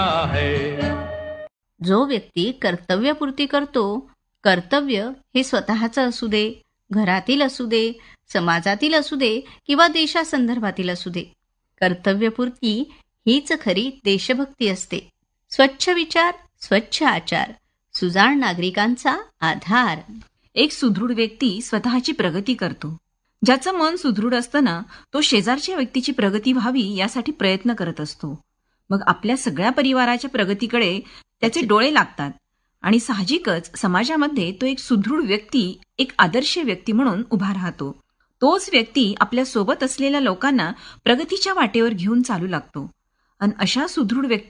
जो व्यक्ती कर्तव्यपूर्ती करतो, कर्तव्य हे स्वतःचं असू दे, घरातील असू दे, समाजातील असू दे किंवा देशासंदर्भातील असू दे, कर्तव्यपूर्ती हीच खरी देशभक्ती असते. स्वच्छ विचार, स्वच्छ आचार, सुजाण नागरिकांचा आधार. एक सुदृढ व्यक्ती स्वतःची प्रगती करतो. ज्याचं मन सुदृढ असतं ना, तो शेजारच्या व्यक्तीची प्रगती व्हावी यासाठी प्रयत्न करत असतो. मग आपल्या सगळ्या परिवाराच्या प्रगतीकडे त्याचे डोळे लागतात आणि साहजिकच समाजामध्ये तो एक सुदृढ व्यक्ती, एक आदर्श व्यक्ती म्हणून उभा राहतो. तोच व्यक्ती आपल्या सोबत असलेल्या लोकांना प्रगतीच्या वाटेवर घेऊन चालू लागतो आणि अशा सुदृढ